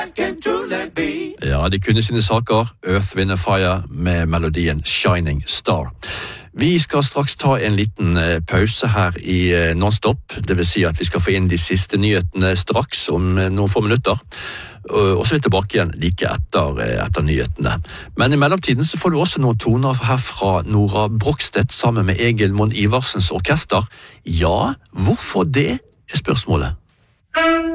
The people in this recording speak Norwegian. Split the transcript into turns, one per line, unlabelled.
Ja, de kunne sine saker, Earth, Wind & Fire, med melodien Shining Star. Vi skal straks ta en liten pause her i Non-Stop, det vil si at vi skal få inn de siste nyhetene straks om noen få minutter, og så er vi tilbake igjen like etter nyhetene. Men i mellomtiden så får du også noen toner her fra Nora Brogstedt sammen med Egil Monn Ivarsens orkester. Ja, hvorfor det er spørsmålet?